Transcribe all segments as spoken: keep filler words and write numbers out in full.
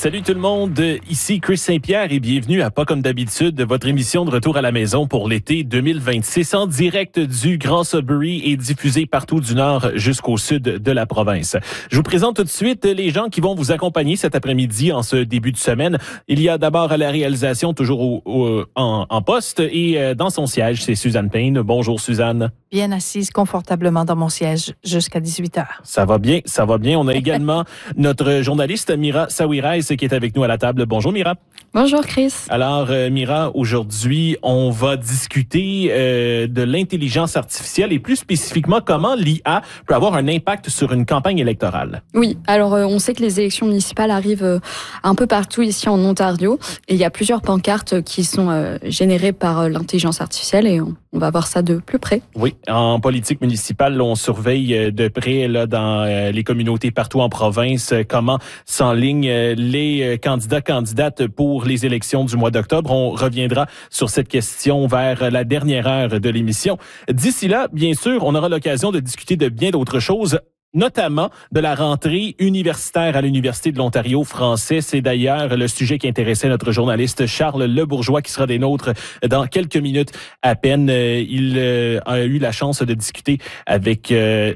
Salut tout le monde, ici Chris Saint-Pierre et bienvenue à Pas comme d'habitude, votre émission de retour à la maison pour l'été deux mille vingt-six en direct du Grand Sudbury et diffusé partout du nord jusqu'au sud de la province. Je vous présente tout de suite les gens qui vont vous accompagner cet après-midi en ce début de semaine. Il y a d'abord à la réalisation toujours au, au, en, en poste et dans son siège, c'est Suzanne Payne. Bonjour Suzanne. Bien assise confortablement dans mon siège jusqu'à dix-huit heures. Ça va bien, ça va bien. On a également notre journaliste Mira Sawirais qui est avec nous à la table. Bonjour Mira. Bonjour Chris. Alors euh, Mira, aujourd'hui, on va discuter euh, de l'intelligence artificielle et plus spécifiquement comment l'I A peut avoir un impact sur une campagne électorale. Oui, alors euh, on sait que les élections municipales arrivent euh, un peu partout ici en Ontario et il y a plusieurs pancartes qui sont euh, générées par euh, l'intelligence artificielle et on, on va voir ça de plus près. Oui, en politique municipale, on surveille de près là dans euh, les communautés partout en province euh, comment s'enlignent euh, les euh, candidats candidates pour les élections du mois d'octobre. On reviendra sur cette question vers la dernière heure de l'émission. D'ici là, bien sûr, on aura l'occasion de discuter de bien d'autres choses, notamment de la rentrée universitaire à l'Université de l'Ontario français. C'est d'ailleurs le sujet qui intéressait notre journaliste Charles Lebourgeois qui sera des nôtres dans quelques minutes à peine. Il a eu la chance de discuter avec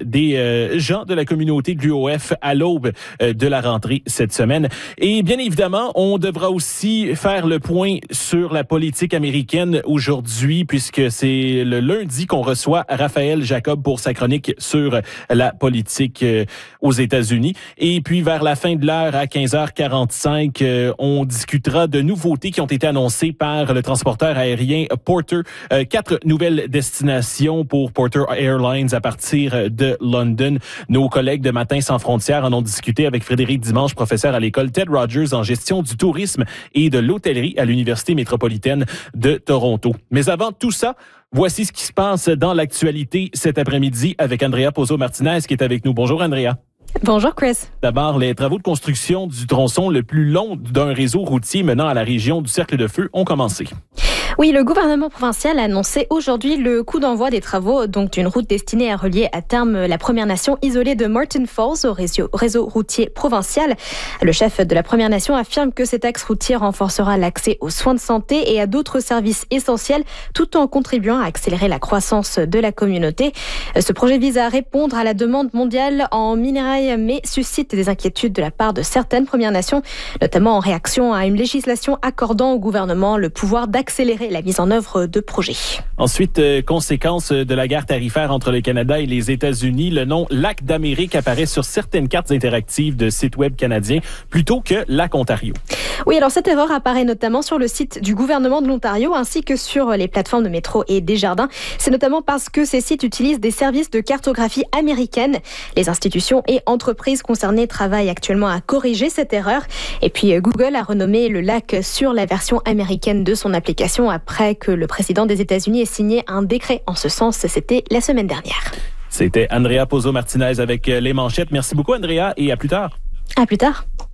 des gens de la communauté de l'U O F à l'aube de la rentrée cette semaine. Et bien évidemment, on devra aussi faire le point sur la politique américaine aujourd'hui puisque c'est le lundi qu'on reçoit Raphaël Jacob pour sa chronique sur la politique aux États-Unis. Et puis, vers la fin de l'heure, à quinze heures quarante-cinq, euh, on discutera de nouveautés qui ont été annoncées par le transporteur aérien Porter. Euh, quatre nouvelles destinations pour Porter Airlines à partir de London. Nos collègues de Matin sans frontières en ont discuté avec Frédéric Dimanche, professeur à l'école Ted Rogers en gestion du tourisme et de l'hôtellerie à l'Université métropolitaine de Toronto. Mais avant tout ça, voici ce qui se passe dans l'actualité cet après-midi avec Andrea Pozzo-Martinez qui est avec nous. Bonjour Andrea. Bonjour Chris. D'abord, les travaux de construction du tronçon le plus long d'un réseau routier menant à la région du Cercle de Feu ont commencé. Oui, le gouvernement provincial a annoncé aujourd'hui le coup d'envoi des travaux donc d'une route destinée à relier à terme la Première Nation isolée de Martin Falls au réseau, réseau routier provincial. Le chef de la Première Nation affirme que cet axe routier renforcera l'accès aux soins de santé et à d'autres services essentiels tout en contribuant à accélérer la croissance de la communauté. Ce projet vise à répondre à la demande mondiale en minerais mais suscite des inquiétudes de la part de certaines Premières Nations, notamment en réaction à une législation accordant au gouvernement le pouvoir d'accélérer la mise en œuvre de projets. Ensuite, euh, conséquence de la guerre tarifaire entre le Canada et les États-Unis, le nom Lac d'Amérique apparaît sur certaines cartes interactives de sites web canadiens plutôt que Lac Ontario. Oui, alors cette erreur apparaît notamment sur le site du gouvernement de l'Ontario ainsi que sur les plateformes de métro et Desjardins. C'est notamment parce que ces sites utilisent des services de cartographie américaine. Les institutions et entreprises concernées travaillent actuellement à corriger cette erreur. Et puis Google a renommé le lac sur la version américaine de son application après que le président des États-Unis ait signé un décret en ce sens. C'était la semaine dernière. C'était Andrea Pozzo-Martinez avec les manchettes. Merci beaucoup Andrea et à plus tard. À plus tard.